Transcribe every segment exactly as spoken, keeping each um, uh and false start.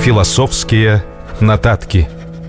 Філасофскія нататкі.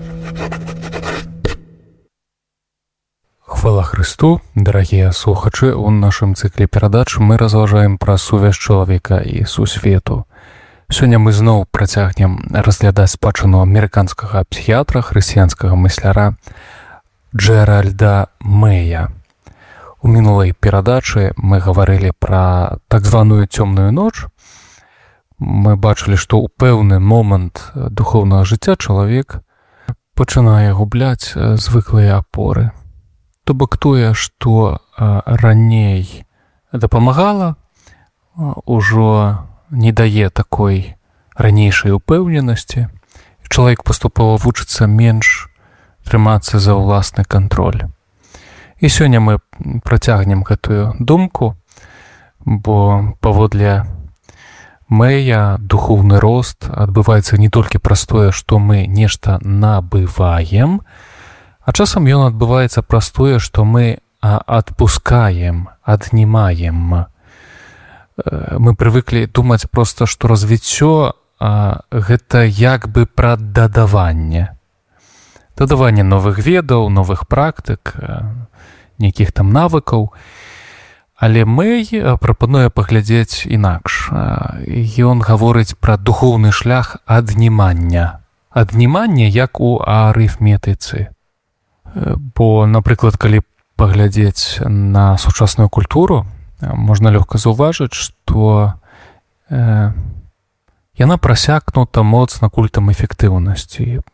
Хвала Христу, дарагія слухачы, у нашым цыкле перадач мы разважаем пра сувязь чалавека і сусвету. Сёння мы зноў працягнем разглядаць спадчыну амерыканскага псіхіятра, хрысціянскага мысляра Джеральда Мэя. У мінулай перадачы мы гаварылі пра так званую цёмную ноч. Мы бачылі, што ў пэўны момант духоўнага жыцця чалавек пачынае губляць звыклыя апоры. То бок тое, што раней дапамагала, ужо не дае такой ранейшай упэўненасці. Чалавек паступова вучыцца менш трымацца за ўласны кантроль. І сёння мы працягнем гэтую думку, бо паводле Мэя духоўны рост адбываецца не толькі праз тое, што мы нешта набываем, а часам ён адбываецца праз тое, што мы адпускаем, аднімаем. Мы прывыклі думаць проста, што развіццё гэта як бы пра дадаванне. Дадаванне новых ведаў, новых практык, нейкіх там навыкаў. Але Мэй прапануе паглядзець інакш. Ён гаворыць пра духоўны шлях аднімання. Аднімання як у арыфметыцы. Бо, напрыклад, калі паглядзець на сучасную культуру, можна лёгка заўважыць, што э, яна прасякнута моцна культам эфектыўнасці,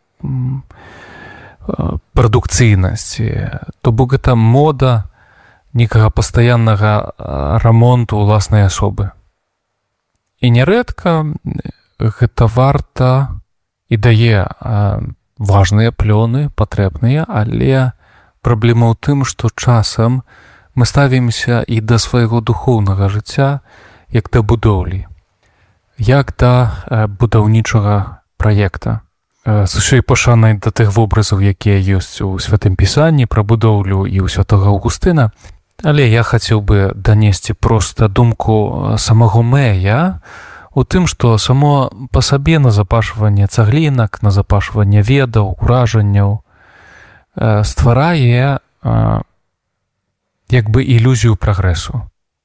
прадукцыйнасці. То бок гэта мода некага пастаяннага рамонту ўласнай асобы. І нярэдка гэта варта і дае важныя плёны, патрэбныя, але праблема ў тым, што часам мы ставімся і да свайго духоўнага жыцця як да будоўлі, як да будаўнічага праекта. З усёй пашанай да тых вобразаў, якія ёсць у Святым Пісанні пра будоўлю і ў святога Аўгустына. Але я хацеў бы данесці проста думку самого Мэя у тым, што само па сабе назапашванне цаглінак, назапашванне ведаў, уражанняў стварае як бы ілюзію прагрэсу.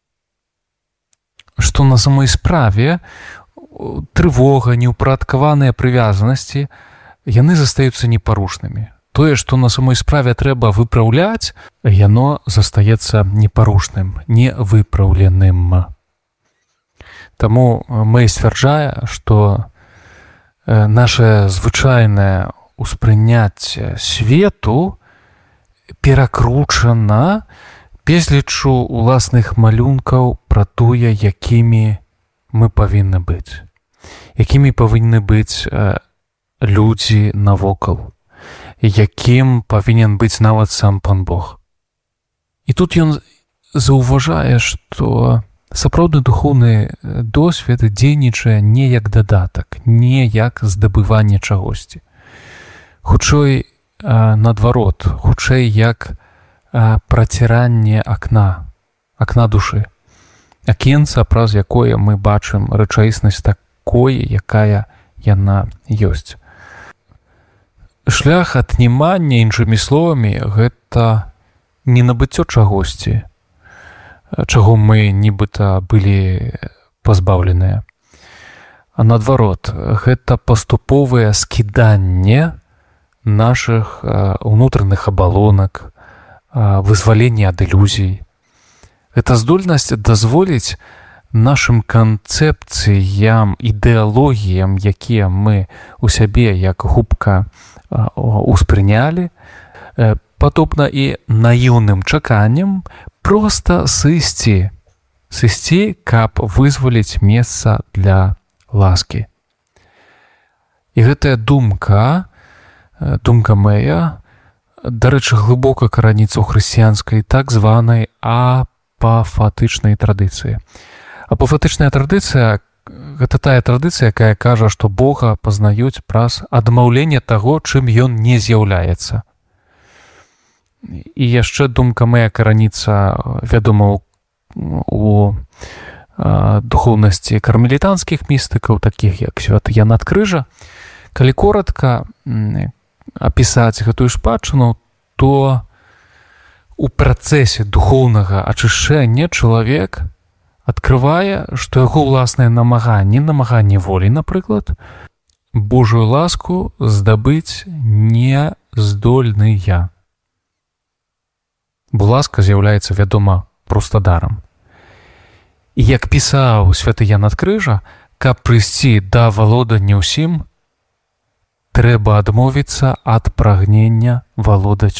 Што на самой справе трывога, неўпарадкаваныя прывязанасці, яны застаюцца непарушнымі. Тое, што на самой справе трэба выпраўляць, яно застаецца непарушным, невыпраўленым. Таму Мэй сцвярджае, што наше звычайнае ўспрыняцце свету перакручана безліччу уласных малюнкаў пра тое, якімі мы павінны быць. Якімі павінны быць людзі навокал. Якім павінен быць нават сам пан Бог. І тут ён заўважае, што сапраўдны духоўны досвед дзейнічае не як дадатак, не як здабыванне чагосьці. Хутчэй наадварот, хутчэй як праціранне акна, акна душы. Акенца, праз якое мы бачым рэчаіснасць такое, якая яна ёсць. Шлях аднімання, іншымі словамі, гэта не набыццё чагосьці, чаго мы нібыта былі пазбаўленыя. А наадварот, гэта паступовае скіданне нашых унутраных абалонак, вызваленне ад ілюзій. Гэта здольнасць дазволіць нашым канцэпцыям, ідэалогіям, якія мы ў сябе як губка успрынялі, падобна і наіўным чаканням проста сысці, сысці, каб вызваліць месца для ласкі. І гэтая думка, думка Мэя, дарэчы, глыбока караніцца ў хрысціянскай так званай апафатычнай традыцыі. Апафатычная традыцыя — гэта тая традыцыя, якая кажа, што Бога пазнаюць праз адмаўленне таго, чым ён не з'яўляецца. І яшчэ думка Мэя караніцца, вядома, у духоўнасці кармелітанскіх містыкаў, такіх як святы Ян ад Крыжа. Калі коратка апісаць гэтую спадчыну, то у працэсе духоўнага ачышчэння чалавек адкрывае, што яго ўласнае намаганне, намаганне волі, напрыклад, Божую ласку здабыць не здольныя. Бо ласка з'яўляецца, вядома, проста дарам. І як пісаў святы Ян ад Крыжа, каб прыйсці да валодання ўсім, трэба адмовіцца ад прагнення валодаць